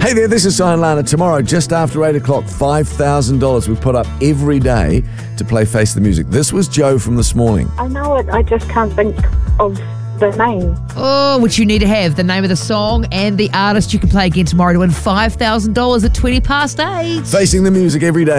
Hey there, this is Cy and Lana. Tomorrow, just after 8 o'clock, $5,000 we put up every day to play Face the Music. This was Joe from this morning. I know it, I just can't think of the name. Oh, which you need to have the name of the song and the artist you can play again tomorrow to win $5,000 at 8:20. Facing the Music every day.